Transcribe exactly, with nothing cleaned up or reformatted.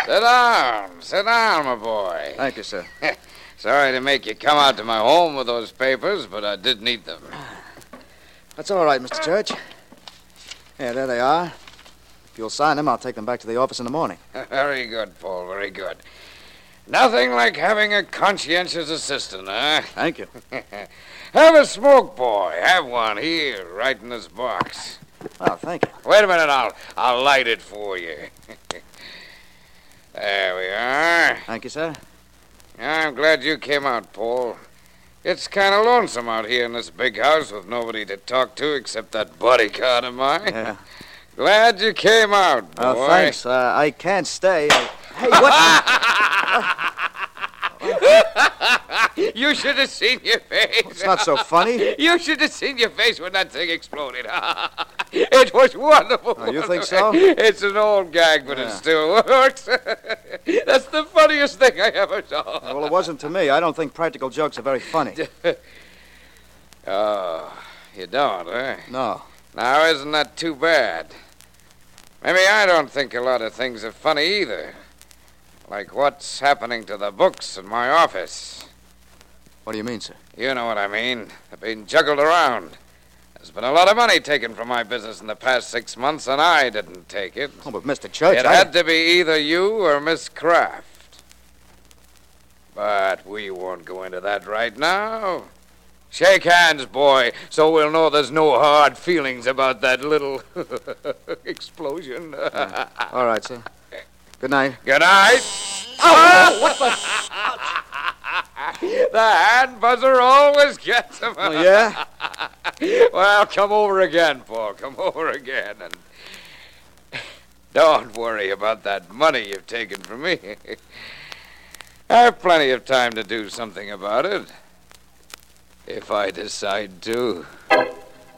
Sit down. Sit down, my boy. Thank you, sir. Sorry to make you come out to my home with those papers, but I did need them. That's all right, Mister Church. Yeah, there they are. If you'll sign them, I'll take them back to the office in the morning. Very good, Paul, very good. Nothing like having a conscientious assistant, huh? Thank you. Have a smoke, boy. Have one here, right in this box. Oh, thank you. Wait a minute, I'll, I'll light it for you. There we are. Thank you, sir. I'm glad you came out, Paul. It's kind of lonesome out here in this big house with nobody to talk to except that bodyguard of mine. Yeah. Glad you came out, boy. Oh, thanks. Uh, I can't stay. Hey, what? You should have seen your face. It's not so funny. You should have seen your face when that thing exploded. It was wonderful. Oh, you think so? It's an old gag, but Yeah. it still works. That's the funniest thing I ever saw. Well, it wasn't to me. I don't think practical jokes are very funny. Oh, you don't, eh? No. Now, isn't that too bad? Maybe I don't think a lot of things are funny either. Like what's happening to the books in my office. What do you mean, sir? You know what I mean. They're being juggled around. There's been a lot of money taken from my business in the past six months, and I didn't take it. Oh, but Mister Church, It I... had to be either you or Miss Kraft. But we won't go into that right now. Shake hands, boy, so we'll know there's no hard feelings about that little explosion. Yeah. All right, sir. Good night. Good night. Oh, what the... The hand buzzer always gets him. Oh, yeah? Well, come over again, Paul. Come over again. And don't worry about that money you've taken from me. I have plenty of time to do something about it. If I decide to.